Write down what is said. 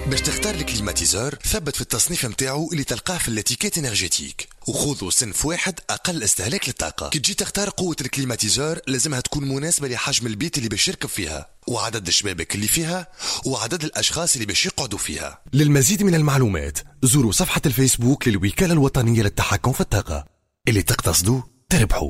باش تختار الكليماتيزور ثبت في التصنيف متاعو اللي تلقاه في الاتيكيت انرجيتيك وخذوا صنف واحد اقل استهلاك للطاقه. كي تجي تختار قوه الكليماتيزور لازمها تكون مناسبه لحجم البيت اللي باش يركب فيها وعدد الشبابك اللي فيها وعدد الاشخاص اللي باش يقعدوا فيها. للمزيد من المعلومات زوروا صفحه الفيسبوك للوكاله الوطنيه للتحكم في الطاقه. اللي تقتصدوا تربحوا.